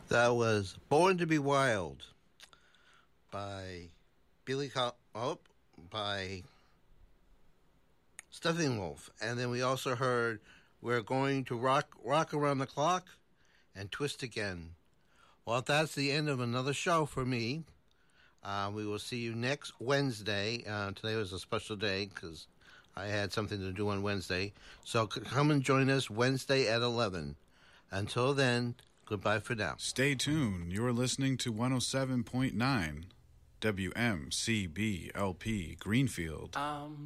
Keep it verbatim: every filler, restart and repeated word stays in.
That was Born to Be Wild by Billy Col- oh, by Steppenwolf. And then we also heard We're Going to Rock Rock Around the Clock and Twist Again. Well, that's the end of another show for me. Uh, we will see you next Wednesday. Uh, today was a special day because I had something to do on Wednesday. So come and join us Wednesday at eleven. Until then, goodbye for now. Stay tuned. You're listening to one oh seven point nine W M C B L P Greenfield. Um.